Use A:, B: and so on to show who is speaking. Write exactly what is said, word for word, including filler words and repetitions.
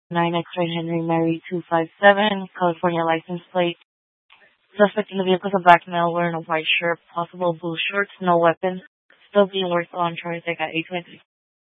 A: nine X-ray Henry Mary two five seven, California license plate. Suspect in the vehicle is a black male wearing a white shirt, possible blue shorts, no weapon. Still being worked on. Try to take at eight twenty-three.